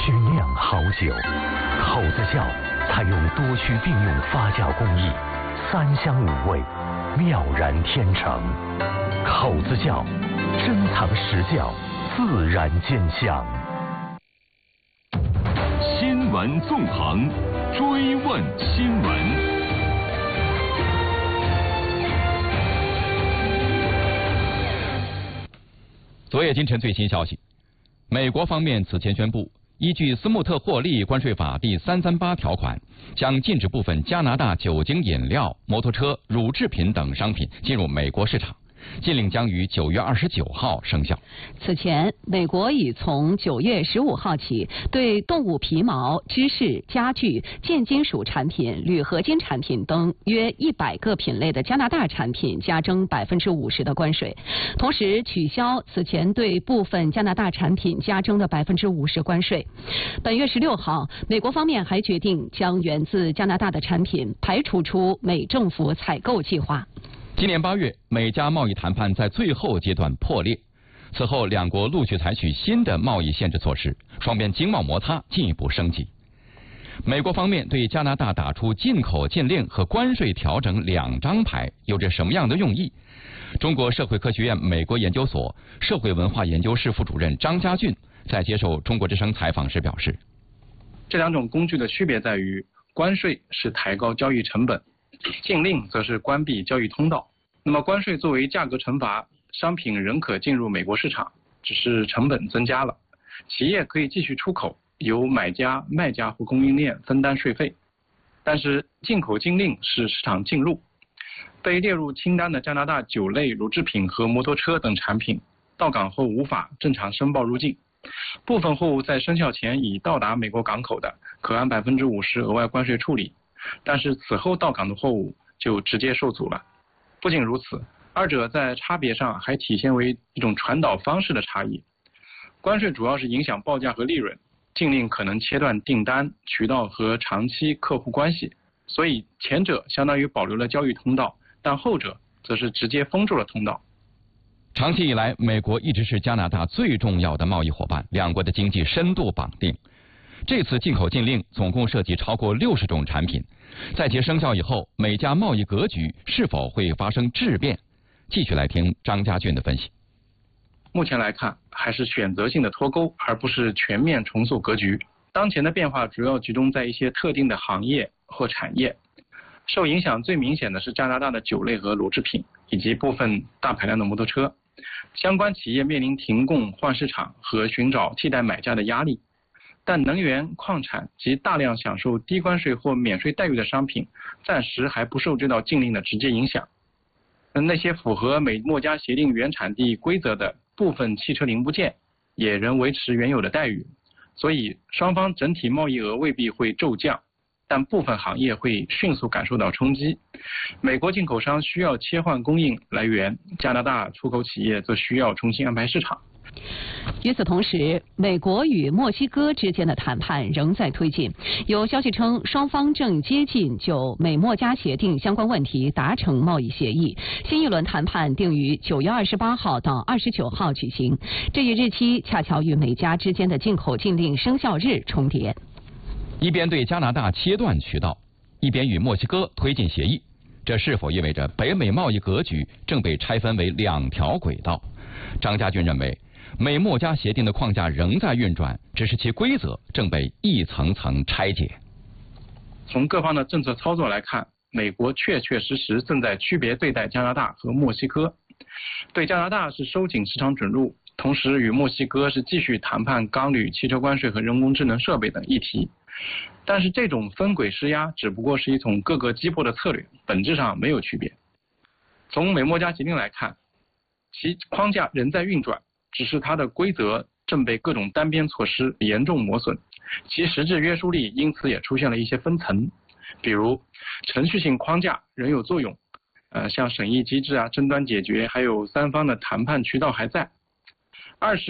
需酿好酒。口子窖采用多区并用发酵工艺，3香5味，妙然天成。口子窖珍藏实窖，自然见香。 新闻纵横，追问新闻。 昨夜今晨最新消息，美国方面此前宣布，依据斯穆特霍利关税法第338条款，将禁止部分加拿大酒精饮料、摩托车、乳制品等商品进入美国市场。禁令将于9月29号生效。 此前，美国已从9月15号起，对动物皮毛、芝士、家具、建金属产品、铝合金产品等约100个品类的加拿大产品加征50%的关税，同时取消此前对部分加拿大产品加征的50%关税。本月16号，美国方面还决定将源自加拿大的产品排除出美政府采购计划。 今年8月，美加贸易谈判在最后阶段破裂。此后，两国陆续采取新的贸易限制措施，双边经贸摩擦进一步升级。美国方面对加拿大打出进口禁令和关税调整2张牌，有着什么样的用意？中国社会科学院美国研究所社会文化研究室副主任张家俊在接受中国之声采访时表示， 这2种工具的区别在于，关税是抬高交易成本，禁令则是关闭交易通道。那么关税作为价格惩罚，商品仍可进入美国市场，只是成本增加了。企业可以继续出口，由买家、卖家和供应链分担税费。但是进口禁令是市场禁入，被列入清单的加拿大酒类、乳制品和摩托车等产品，到港后无法正常申报入境。部分货物在生效前已到达美国港口的，可按50%额外关税处理，但是此后到港的货物就直接受阻了。不仅如此，二者在差别上还体现为一种传导方式的差异。关税主要是影响报价和利润，禁令可能切断订单、渠道和长期客户关系，所以前者相当于保留了交易通道，但后者则是直接封住了通道。 长期以来，美国一直是加拿大最重要的贸易伙伴，两国的经济深度绑定。这次进口禁令总共涉及超过60种产品，在其生效以后，美加贸易格局是否会发生质变？继续来听张家俊的分析。 目前来看，还是选择性的脱钩，而不是全面重塑格局。当前的变化主要集中在一些特定的行业或产业，受影响最明显的是加拿大的酒类和乳制品，以及部分大排量的摩托车。相关企业面临停供、换市场和寻找替代买家的压力。但能源、矿产及大量享受低关税或免税待遇的商品，暂时还不受这道禁令的直接影响。那些符合美墨加协定原产地规则的部分汽车零部件，也仍维持原有的待遇。所以双方整体贸易额未必会骤降，但部分行业会迅速感受到冲击。美国进口商需要切换供应来源，加拿大出口企业则需要重新安排市场。 与此同时，美国与墨西哥之间的谈判仍在推进。有消息称，双方正接近就美墨加协定相关问题达成贸易协议。新一轮谈判定于9月28号到29号举行，这一日期恰巧与美加之间的进口禁令生效日重叠。 一边对加拿大切断渠道，一边与墨西哥推进协议，这是否意味着北美贸易格局正被拆分为2条轨道？张家俊认为，美墨加协定的框架仍在运转，只是其规则正被一层层拆解。 从各方的政策操作来看，美国确实正在区别对待加拿大和墨西哥。对加拿大是收紧市场准入，同时与墨西哥是继续谈判钢铝、汽车关税和人工智能设备等议题。但是这种分轨施压只不过是一种各个击破的策略，本质上没有区别。从美墨加协定来看，其框架仍在运转，只是它的规则正被各种单边措施严重磨损，其实质约束力因此也出现了一些分层。比如程序性框架仍有作用，像审议机制争端解决，还有3方的谈判渠道还在。